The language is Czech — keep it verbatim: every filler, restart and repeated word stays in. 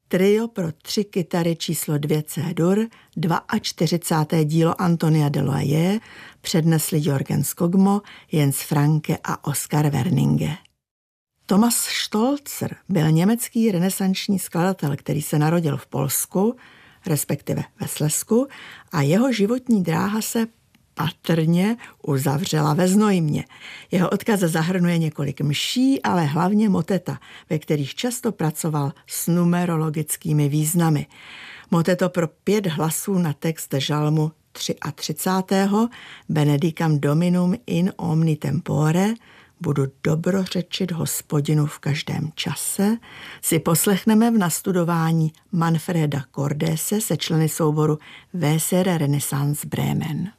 Trio pro tři kytary číslo dvě C-dur, čtyřicáté druhé dílo Antonia de Loyer, přednesli Jürgen Skogmo, Jens Franke a Oskar Werninge. Thomas Stolzer byl německý renesanční skladatel, který se narodil v Polsku, respektive ve Slezsku, a jeho životní dráha se patrně uzavřela ve Znojmě. Jeho odkaz zahrnuje několik mší, ale hlavně moteta, ve kterých často pracoval s numerologickými významy. Moteto pro pět hlasů na text žalmu třicátého třetí Benedicam Dominum in omni tempore, budu dobrořečit Hospodinu v každém čase, si poslechneme v nastudování Manfreda Cordese se členy souboru Weser Renaissance Bremen.